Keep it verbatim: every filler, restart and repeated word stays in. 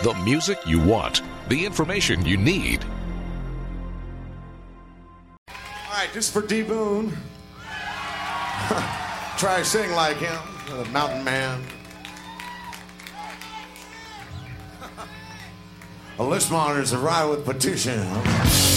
The music you want, the information you need. All right, this is for D. Boone. Try to sing like him, the mountain man. A list monitor's arrived with petition.